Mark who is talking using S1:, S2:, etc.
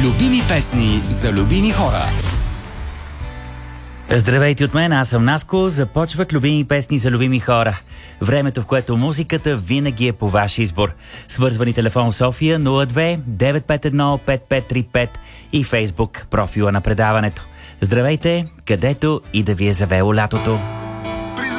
S1: Любими песни за любими хора.
S2: Здравейте от мен, аз съм Наско. Започват любими песни за любими хора. Времето, в което музиката винаги е по ваш избор. Свързвани телефон София 02 951 5535 и Фейсбук профила на предаването. Здравейте, където и да ви е завело лятото.